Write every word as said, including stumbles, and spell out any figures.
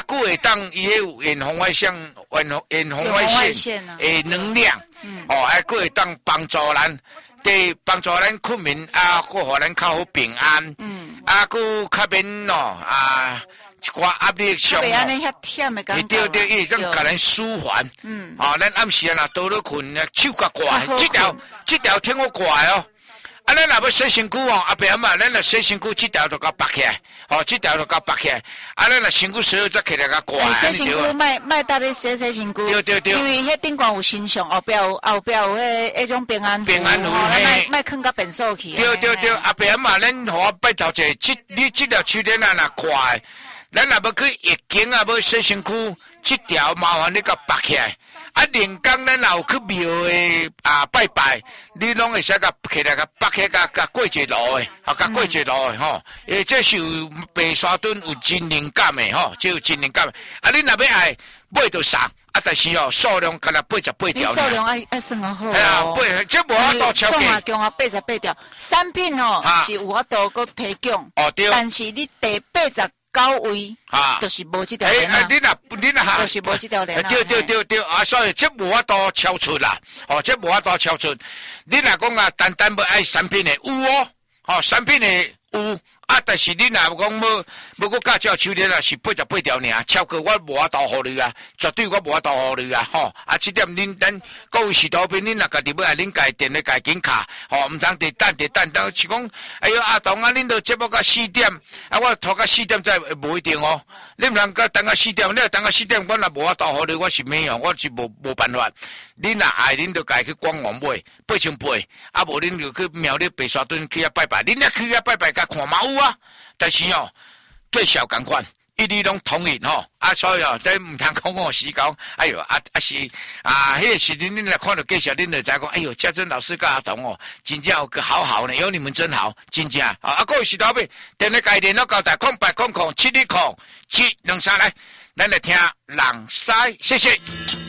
佫会当伊有远红外线、远远红外线诶能量，嗯、哦，还佫会当帮助咱，对帮助咱困眠啊，佫互咱较好平安，嗯，啊，佫较免喏啊。一寡压力上，对对，伊种甲咱舒缓，嗯，啊，咱暗时啊，若倒咧困，手甲挂，这条这条听我挂哦，啊，咱若要洗身躯哦，阿伯阿嬷，咱若洗身躯，这条就甲拔起来，哦，这条就甲拔起来，啊，咱若身躯所有再起来甲挂， 洗身躯，莫莫搭咧洗洗身躯， 对对对， 因为迄顶管有形象，后壁有后壁有迄迄种平安平安符， 莫莫囥甲变数去。 对对对，阿伯阿嬷，咱互我拜托者，这你这条手链啊，若挂。咱若要去月经啊，要洗身躯，这条麻烦你甲拔起来。啊，连讲咱若有去庙诶啊拜拜，你拢会使甲起来甲拔起甲甲过一路诶，啊甲过一路诶吼。诶，这是有白沙墩有真灵感诶吼，这有真灵感。啊，你若要爱买就送，啊，但是哦数量干若八十八条。 数量爱爱算好。 哎呀，八这无法度超过。 总啊共啊八十八条，产品哦是有法度个提供。 哦对。 但是你第八十。高位啊，就是无这条链啊！ 你若你若哈， 就是无这条链啊！ 对对对对啊！所以这无法度超出啦，哦，这无法度超出。你若讲啊，单单要爱产品的有哦，哦，产品的有啊，但是你若讲要要个驾照手链啊，是八十八条尔，超过我无法度考虑啊，绝对我无法度考虑啊！吼，啊，这点恁咱各位士多兵，恁若家己要爱恁家电的家紧卡，吼，毋通伫等伫等，等是讲，哎哟阿童啊，恁都节目到四点，啊，我拖到四点再无一定哦，你毋通甲等到四点，你等到四点，我若无法度考虑，我是咩样，我是无无办法。恁若爱，恁就家去官网买八千八，啊无恁就去庙里白沙墩去遐拜拜，恁若去遐拜拜甲看嘛有啊，但是哦，介绍共款，一律拢统一吼，啊所以哦，这毋通讲我时讲，哎哟啊啊是啊，迄个时阵恁来看到介绍，恁就知讲，哎哟，嘉珍老师甲阿童哦，真正有个好好呢，有你们真好，真正啊啊，各位士多兵，电力家电脑交代空八空空七二空七两三来，咱来听人师，谢谢。